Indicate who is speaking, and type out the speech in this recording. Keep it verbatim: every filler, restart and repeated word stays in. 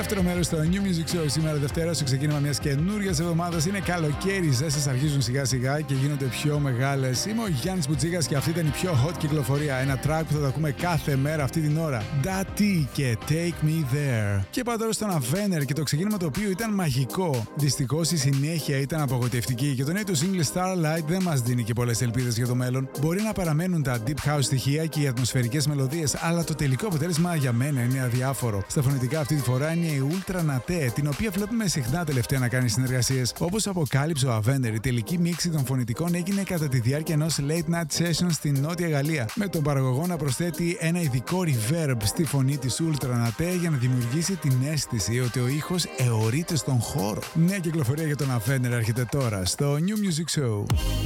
Speaker 1: Δεύτερο μέρος στο New Music Show σήμερα Δευτέρα, στο ξεκίνημα μιας καινούριας εβδομάδας. Είναι καλοκαίρι, οι ζέστες αρχίζουν σιγά σιγά και γίνονται πιο μεγάλες. Είμαι ο Γιάννης Μπουτσίγας και αυτή ήταν η πιο hot κυκλοφορία. Ένα track που θα το ακούμε κάθε μέρα αυτή την ώρα. Dati και Take Me There. Και πάω τώρα στον Avener και το ξεκίνημα το οποίο ήταν μαγικό. Δυστυχώς η συνέχεια ήταν απογοητευτική και το νέο του single Starlight δεν μας δίνει και πολλές ελπίδες για το μέλλον. Μπορεί να παραμένουν τα deep house στοιχεία και οι ατμοσφαιρικές μελωδίες, αλλά το τελικό αποτέλεσμα για μένα είναι αδιάφορο. Στα φωνητικά αυτή τη φορά είναι η Ultra Nate, την οποία βλέπουμε συχνά τελευταία να κάνει συνεργασίες. Όπως αποκάλυψε ο Avener, η τελική μίξη των φωνητικών έγινε κατά τη διάρκεια ενός late night session στην Νότια Γαλλία, με τον παραγωγό να προσθέτει ένα ειδικό reverb στη φωνή της Ultra Nate για να δημιουργήσει την αίσθηση ότι ο ήχος αιωρείται στον χώρο. Νέα κυκλοφορία για τον Avener έρχεται τώρα στο New Music Show.